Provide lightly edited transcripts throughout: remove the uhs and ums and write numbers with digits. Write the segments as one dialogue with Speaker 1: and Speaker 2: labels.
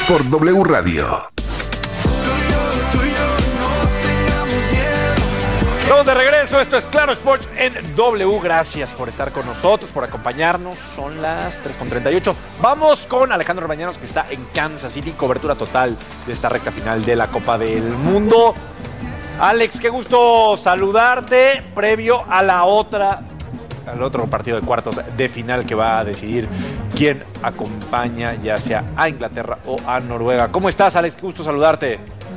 Speaker 1: por W Radio.
Speaker 2: Estamos de regreso, esto es Claro Sports en W. Gracias por estar con nosotros, por acompañarnos. Son las 3:38. Vamos con Alejandro Bañanos, que está en Kansas City, cobertura total de esta recta final de la Copa del Mundo. Alex, qué gusto saludarte previo a al otro partido de cuartos de final que va a decidir quién acompaña ya sea a Inglaterra o a Noruega. ¿Cómo estás, Alex? Qué gusto saludarte.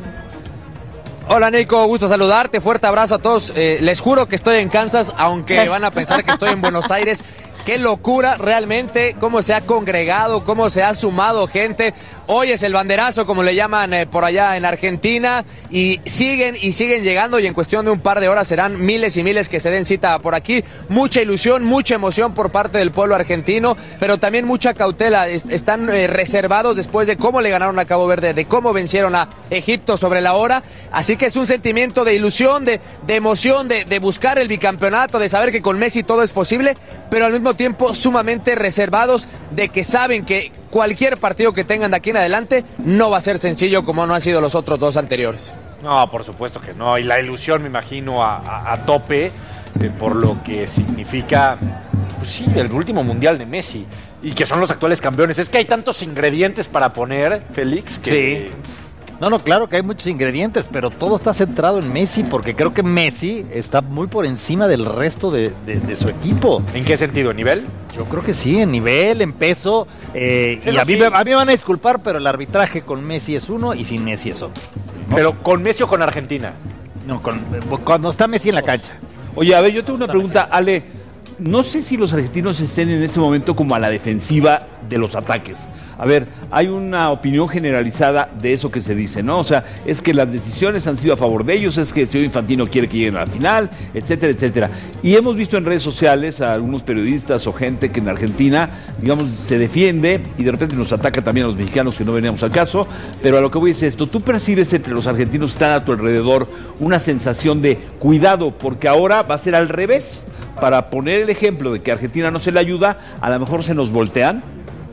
Speaker 3: Hola, Nico, gusto saludarte, fuerte abrazo a todos. Les juro que estoy en Kansas, aunque van a pensar que estoy en Buenos Aires. Qué locura realmente, cómo se ha congregado, cómo se ha sumado gente. Hoy es el banderazo, como le llaman por allá en Argentina, y siguen llegando, y en cuestión de un par de horas serán miles y miles que se den cita por aquí. Mucha ilusión, mucha emoción por parte del pueblo argentino, pero también mucha cautela. Están reservados después de cómo le ganaron a Cabo Verde, de cómo vencieron a Egipto sobre la hora. Así que es un sentimiento de ilusión, de emoción, de buscar el bicampeonato, de saber que con Messi todo es posible, pero al mismo tiempo sumamente reservados, de que saben que cualquier partido que tengan de aquí en adelante no va a ser sencillo como no han sido los otros dos anteriores.
Speaker 2: No, por supuesto que no, y la ilusión me imagino a tope por lo que significa, pues sí, el último mundial de Messi, y que son los actuales campeones. Es que hay tantos ingredientes para poner, Félix, que...
Speaker 4: Sí. No, claro que hay muchos ingredientes, pero todo está centrado en Messi, porque creo que Messi está muy por encima del resto de su equipo.
Speaker 2: ¿En qué sentido? ¿En nivel?
Speaker 4: Yo creo que sí, en nivel, en peso, y a mí me van a disculpar, pero el arbitraje con Messi es uno y sin Messi es otro, ¿no?
Speaker 2: ¿Pero con Messi o con Argentina?
Speaker 4: No, cuando está Messi en la cancha.
Speaker 5: Oye, a ver, yo tengo una pregunta, Ale. No sé si los argentinos estén en este momento como a la defensiva de los ataques. A ver, hay una opinión generalizada de eso que se dice, ¿no? O sea, es que las decisiones han sido a favor de ellos, es que el señor Infantino quiere que lleguen a la final, etcétera, etcétera. Y hemos visto en redes sociales a algunos periodistas o gente que en Argentina, digamos, se defiende y de repente nos ataca también a los mexicanos, que no veníamos al caso. Pero a lo que voy es esto: tú percibes entre los argentinos que están a tu alrededor una sensación de cuidado, porque ahora va a ser al revés. Para poner el ejemplo de que a Argentina no se le ayuda, a lo mejor se nos voltean.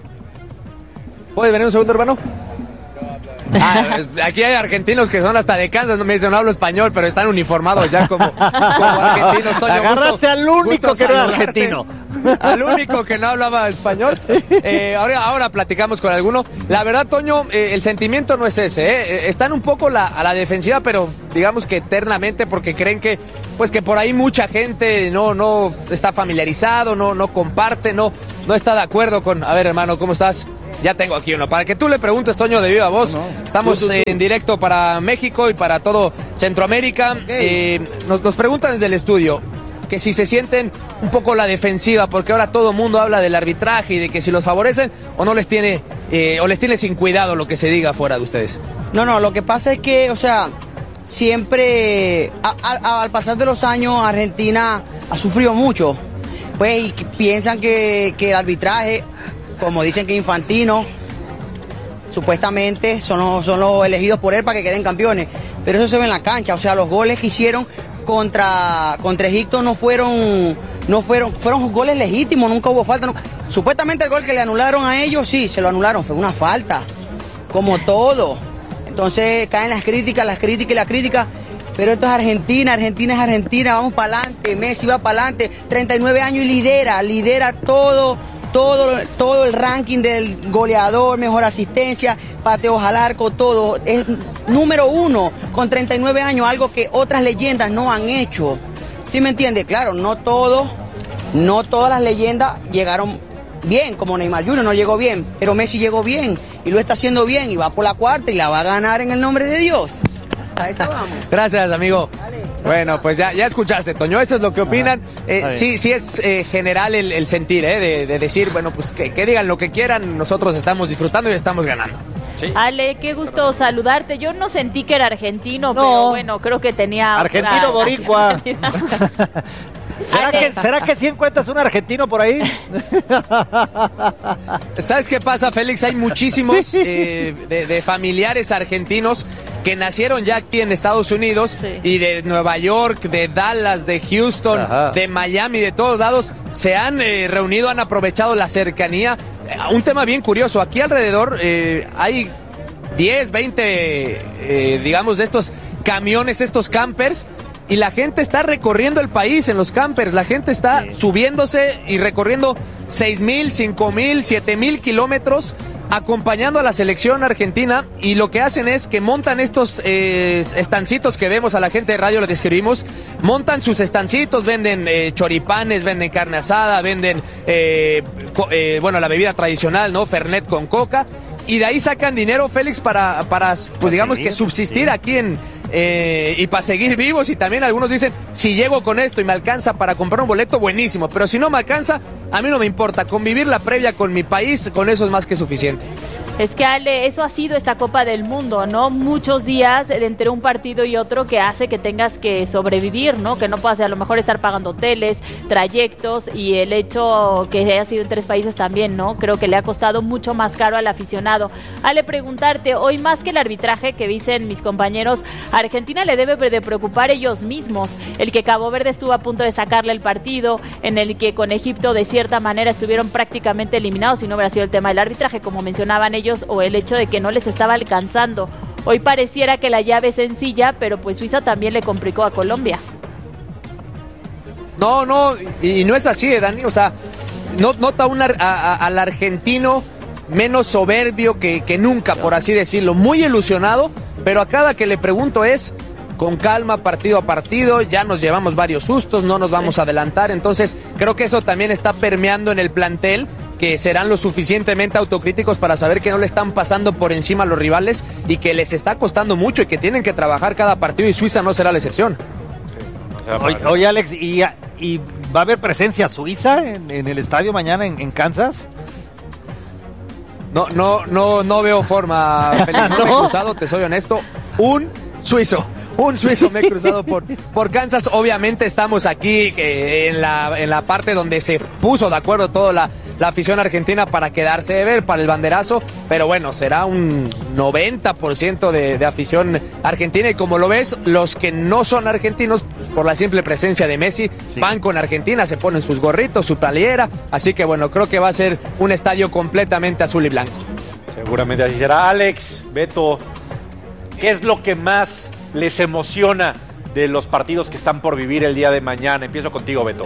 Speaker 3: ¿Puedes venir un segundo, hermano? Aquí hay argentinos que son hasta de Kansas, no me dicen, no hablo español, pero están uniformados ya como argentinos. Toño,
Speaker 4: agarraste al único que no era argentino.
Speaker 3: Al único que no hablaba español. Ahora platicamos con alguno. La verdad, Toño, el sentimiento no es ese. Están un poco a la defensiva, pero digamos que eternamente, porque creen que por ahí mucha gente no está familiarizado, no comparte, no está de acuerdo con... A ver, hermano, ¿cómo estás? Ya tengo aquí uno, para que tú le preguntes, Toño, de viva voz. Estamos en directo para México y para todo Centroamérica. Nos preguntan desde el estudio que si se sienten un poco la defensiva, porque ahora todo el mundo habla del arbitraje y de que si los favorecen o no les tiene sin cuidado lo que se diga fuera de ustedes.
Speaker 6: No, lo que pasa es que, o sea, siempre, al pasar de los años, Argentina ha sufrido mucho, pues, y piensan que el arbitraje, como dicen que Infantino, supuestamente son los elegidos por él para que queden campeones, pero eso se ve en la cancha. O sea, los goles que hicieron contra Egipto fueron goles legítimos, nunca hubo falta. Supuestamente el gol que le anularon a ellos, sí, se lo anularon, fue una falta, como todo. Entonces caen las críticas, pero esto es Argentina es Argentina, vamos para adelante, Messi va para adelante, 39 años y lidera todo el ranking del goleador, mejor asistencia, pateos al arco, todo. Es número 1 con 39 años, algo que otras leyendas no han hecho. ¿Sí me entiende? Claro, no todas las leyendas llegaron bien, como Neymar Jr. no llegó bien, pero Messi llegó bien y lo está haciendo bien y va por la cuarta y la va a ganar en el nombre de Dios. A eso vamos.
Speaker 3: Gracias, amigo.
Speaker 6: Dale.
Speaker 3: Bueno, pues ya escuchaste, Toño, eso es lo que opinan. Sí es general el sentir, de decir, bueno, pues que digan lo que quieran, nosotros estamos disfrutando y estamos ganando.
Speaker 2: ¿Sí?
Speaker 7: Ale, qué gusto saludarte. Yo no sentí que era argentino, pero bueno, creo que tenía
Speaker 4: argentino boricua. ¿Será que sí encuentras un argentino por ahí?
Speaker 3: ¿Sabes qué pasa, Félix? Hay muchísimos de familiares argentinos que nacieron ya aquí en Estados Unidos,
Speaker 7: Sí.
Speaker 3: y de Nueva York, de Dallas, de Houston,
Speaker 4: Ajá.
Speaker 3: de Miami, de todos lados, se han reunido, han aprovechado la cercanía. Un tema bien curioso, aquí alrededor hay 10, 20, digamos, de estos camiones, estos campers, y la gente está recorriendo el país en los campers, la gente está subiéndose y recorriendo 6,000, 5,000, 7,000 kilómetros acompañando a la selección argentina, y lo que hacen es que montan estos estancitos que vemos, a la gente de radio lo describimos, montan sus estancitos, venden choripanes, venden carne asada, venden la bebida tradicional, ¿no? Fernet con coca, y de ahí sacan dinero, Félix, para pues digamos que subsistir aquí y para seguir vivos. Y también algunos dicen, si llego con esto y me alcanza para comprar un boleto, buenísimo, pero si no me alcanza, a mí no me importa, convivir la previa con mi país, con eso es más que suficiente.
Speaker 7: Es que, Ale, eso ha sido esta Copa del Mundo, ¿no? Muchos días entre un partido y otro que hace que tengas que sobrevivir, ¿no? Que no puedas a lo mejor estar pagando hoteles, trayectos, y el hecho que haya sido en 3 países también, ¿no? Creo que le ha costado mucho más caro al aficionado. Ale, preguntarte, hoy más que el arbitraje que dicen mis compañeros, a Argentina le debe de preocupar ellos mismos. El que Cabo Verde estuvo a punto de sacarle el partido, en el que con Egipto de cierta manera estuvieron prácticamente eliminados, si no hubiera sido el tema del arbitraje, como mencionaban ellos, o el hecho de que no les estaba alcanzando. Hoy pareciera que la llave es sencilla, pero pues Suiza también le complicó a Colombia.
Speaker 3: No, y no es así, Dani, o sea, nota al argentino menos soberbio que nunca, por así decirlo, muy ilusionado, pero a cada que le pregunto es con calma, partido a partido, ya nos llevamos varios sustos, no nos vamos a adelantar, entonces creo que eso también está permeando en el plantel, que serán lo suficientemente autocríticos para saber que no le están pasando por encima a los rivales y que les está costando mucho y que tienen que trabajar cada partido, y Suiza no será la excepción.
Speaker 4: Oye, Alex, ¿y va a haber presencia suiza en el estadio mañana en Kansas?
Speaker 3: No veo forma, Felipe. No me he cruzado, te soy honesto. Un suizo me he cruzado por Kansas. Obviamente estamos aquí en la parte donde se puso de acuerdo toda la afición argentina para quedarse de ver, para el banderazo, pero bueno, será un 90% de afición argentina, y como lo ves, los que no son argentinos, pues, por la simple presencia de Messi, van con Argentina, se ponen sus gorritos, su playera, así que bueno, creo que va a ser un estadio completamente azul y blanco.
Speaker 2: Seguramente así será. Alex, Beto, ¿qué es lo que más les emociona de los partidos que están por vivir el día de mañana? Empiezo contigo, Beto.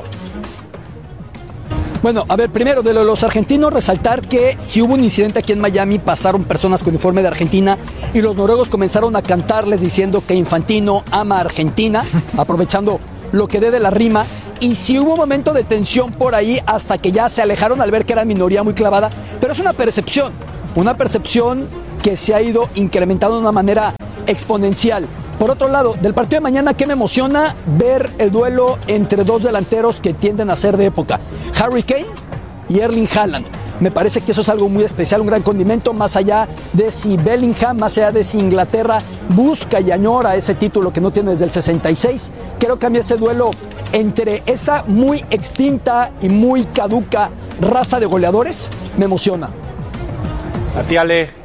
Speaker 1: Bueno, a ver, primero de los argentinos, resaltar que si hubo un incidente aquí en Miami, pasaron personas con uniforme de Argentina y los noruegos comenzaron a cantarles diciendo que Infantino ama a Argentina, aprovechando lo que dé de la rima. Y sí hubo un momento de tensión por ahí hasta que ya se alejaron al ver que era minoría muy clavada, pero es una percepción que se ha ido incrementando de una manera exponencial. Por otro lado, del partido de mañana, ¿qué me emociona? Ver el duelo entre 2 delanteros que tienden a ser de época, Harry Kane y Erling Haaland. Me parece que eso es algo muy especial, un gran condimento, más allá de si Bellingham, más allá de si Inglaterra busca y añora ese título que no tiene desde el 66. Creo que a mí ese duelo entre esa muy extinta y muy caduca raza de goleadores me emociona.
Speaker 2: A ti, Ale.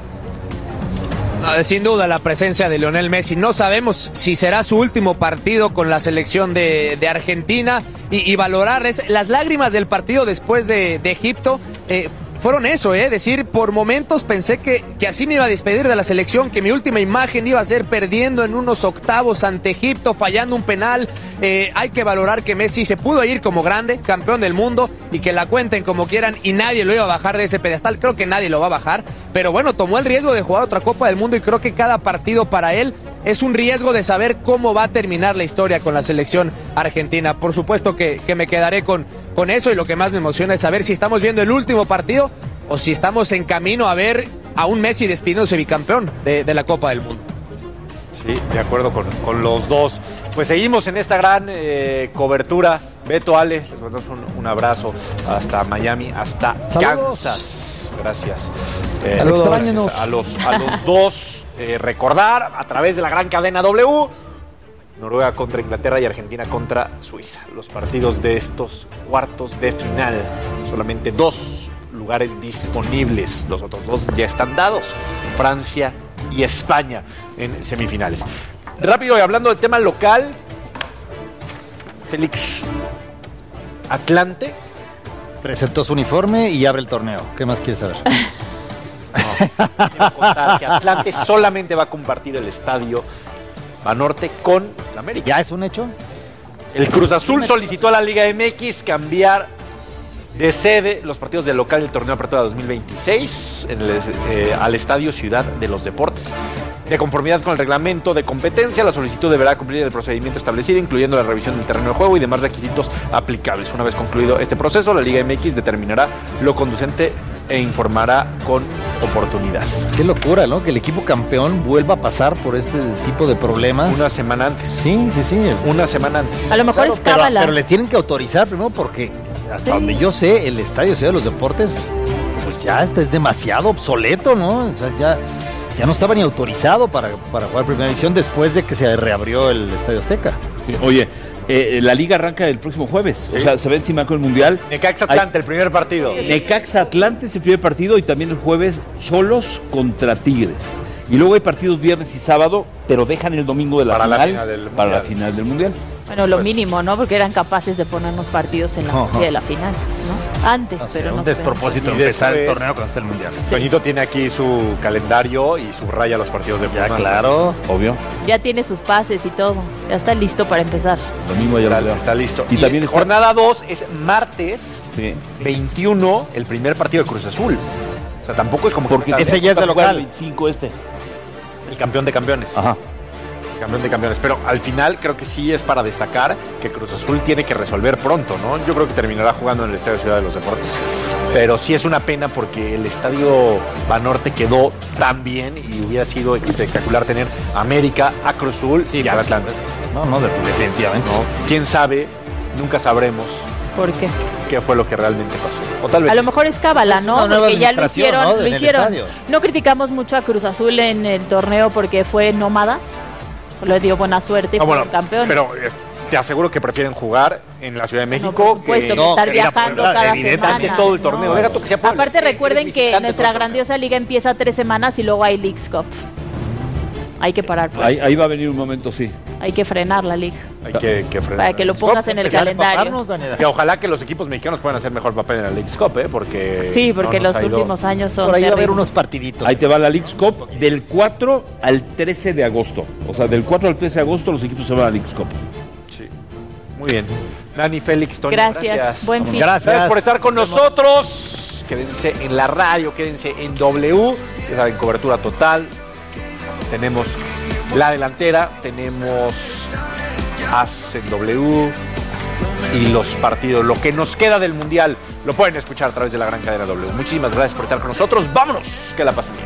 Speaker 3: Sin duda la presencia de Lionel Messi. No sabemos si será su último partido con la selección de Argentina, y valorar las lágrimas del partido después de Egipto. Fueron eso, decir, por momentos pensé que así me iba a despedir de la selección, que mi última imagen iba a ser perdiendo en unos octavos ante Egipto, fallando un penal. Hay que valorar que Messi se pudo ir como grande, campeón del mundo, y que la cuenten como quieran, y nadie lo iba a bajar de ese pedestal. Creo que nadie lo va a bajar, pero bueno, tomó el riesgo de jugar otra Copa del Mundo, y creo que cada partido para él es un riesgo de saber cómo va a terminar la historia con la selección argentina. Por supuesto que me quedaré con eso, y lo que más me emociona es saber si estamos viendo el último partido o si estamos en camino a ver a un Messi despidiéndose bicampeón de la Copa del Mundo.
Speaker 2: Sí, de acuerdo con los dos. Pues seguimos en esta gran cobertura. Beto, Ale, les mandamos un abrazo hasta Miami, hasta
Speaker 1: Saludos.
Speaker 2: Kansas. Gracias.
Speaker 1: Extrañenos.
Speaker 2: A los dos. Recordar a través de la gran cadena W, Noruega contra Inglaterra y Argentina contra Suiza. Los partidos de estos cuartos de final. Solamente 2 lugares disponibles. Los otros 2 ya están dados. Francia y España en semifinales. Rápido, y hablando del tema local, Félix, Atlante
Speaker 4: Presentó su uniforme y abre el torneo. ¿Qué más quieres saber?
Speaker 2: quiero contar que Atlante solamente va a compartir el estadio Banorte con la América.
Speaker 4: ¿Ya es un hecho?
Speaker 2: El Cruz Azul solicitó a la Liga MX cambiar de sede los partidos del local del torneo de apertura 2026 al estadio Ciudad de los Deportes. De conformidad con el reglamento de competencia, la solicitud deberá cumplir el procedimiento establecido, incluyendo la revisión del terreno de juego y demás requisitos aplicables. Una vez concluido este proceso, la Liga MX determinará lo conducente e informará con oportunidad.
Speaker 4: Qué locura, ¿no? Que el equipo campeón vuelva a pasar por este tipo de problemas.
Speaker 2: Una semana antes.
Speaker 4: Sí.
Speaker 2: Una semana antes.
Speaker 7: A lo mejor es cábala.
Speaker 4: Pero le tienen que autorizar primero porque hasta donde yo sé, el estadio Ciudad de los Deportes, pues ya es demasiado obsoleto, ¿no? O sea, ya no estaba ni autorizado para jugar primera división después de que se reabrió el Estadio Azteca.
Speaker 5: Sí, oye, la liga arranca el próximo jueves.
Speaker 2: Sí.
Speaker 5: O sea, se ve encima con el Mundial.
Speaker 2: Necaxa Atlante, el primer partido.
Speaker 5: Necaxa Atlante es el primer partido y también el jueves Xolos contra Tigres. Y luego hay partidos viernes y sábado, pero dejan el domingo de la final para la final del Mundial.
Speaker 7: Bueno, lo mínimo, ¿no? Porque eran capaces de ponernos partidos en la de la final, ¿no? Antes, pero no.
Speaker 4: Un despropósito
Speaker 2: Y
Speaker 4: empezar el
Speaker 2: después-
Speaker 4: torneo cuando está el Mundial.
Speaker 2: Toñito tiene aquí su calendario y subraya los partidos de
Speaker 4: Ya,
Speaker 2: Pumas.
Speaker 4: claro.
Speaker 5: Obvio.
Speaker 7: Ya tiene sus pases y todo. Ya está listo para empezar.
Speaker 5: Domingo ya
Speaker 2: Está listo.
Speaker 5: Y también está-
Speaker 2: jornada 2 es martes
Speaker 5: Sí.
Speaker 2: 21, el primer partido de Cruz Azul. O sea, tampoco es como
Speaker 5: Porque
Speaker 2: que
Speaker 4: ese ya es de local.
Speaker 5: 25
Speaker 2: el campeón de campeones.
Speaker 5: Ajá.
Speaker 2: Campeón de campeones. Pero al final creo que sí es para destacar que Cruz Azul tiene que resolver pronto, ¿no? Yo creo que terminará jugando en el Estadio Ciudad de los Deportes. Pero sí es una pena porque el Estadio Banorte quedó tan bien y hubiera sido espectacular tener a América, a Cruz Azul y a Atlante.
Speaker 4: No, definitivamente.
Speaker 2: ¿No? ¿Quién sabe? Nunca sabremos
Speaker 7: ¿Por qué?
Speaker 2: qué fue lo que realmente pasó. O tal vez
Speaker 7: A lo mejor es cábala,
Speaker 4: Es
Speaker 7: ¿no?
Speaker 4: una nueva
Speaker 7: Porque ya lo
Speaker 4: administración,
Speaker 7: hicieron,
Speaker 4: ¿no?
Speaker 7: lo
Speaker 4: En el
Speaker 7: hicieron.
Speaker 4: estadio.
Speaker 7: No criticamos mucho a Cruz Azul en el torneo porque fue nómada. Le dio buena suerte y
Speaker 2: Ah, bueno,
Speaker 7: fue campeón.
Speaker 2: pero te aseguro que prefieren jugar en la Ciudad de México
Speaker 7: por supuesto, que estar
Speaker 2: ir a
Speaker 7: viajando
Speaker 2: Puebla.
Speaker 7: cada
Speaker 2: Evidentemente
Speaker 7: semana.
Speaker 2: todo el torneo.
Speaker 7: No.
Speaker 2: Deja tú que sea Puebla,
Speaker 7: Aparte
Speaker 2: eres
Speaker 7: recuerden que
Speaker 2: visitante
Speaker 7: nuestra
Speaker 2: todo el
Speaker 7: grandiosa liga empieza 3 semanas y luego hay Leagues Cup. Hay que parar, pues.
Speaker 5: Ahí va a venir un momento, sí.
Speaker 7: Hay que frenar la liga.
Speaker 2: Hay que frenar.
Speaker 7: Para que lo pongas en el
Speaker 2: Empezar a
Speaker 7: calendario.
Speaker 2: Y ojalá que los equipos mexicanos puedan hacer mejor papel en la Leagues Cup, porque
Speaker 7: Sí, porque
Speaker 2: no nos
Speaker 7: los
Speaker 2: ha ido-
Speaker 7: últimos años son
Speaker 4: Por ahí va a haber
Speaker 7: terribles.
Speaker 4: unos partiditos.
Speaker 5: Ahí te va la Leagues Cup del 4 al 13 de agosto. O sea, del 4 al 13 de agosto los equipos se van a la Leagues Cup.
Speaker 2: Sí. Muy bien. Nani, Félix, Toño,
Speaker 7: Gracias. Buen fin.
Speaker 2: Gracias por estar con nosotros. Quédense en la radio, quédense en W. Ya saben, cobertura total. Tenemos la delantera, tenemos As en W y los partidos. Lo que nos queda del Mundial lo pueden escuchar a través de la gran cadena W. Muchísimas gracias por estar con nosotros. Vámonos, que la pasen.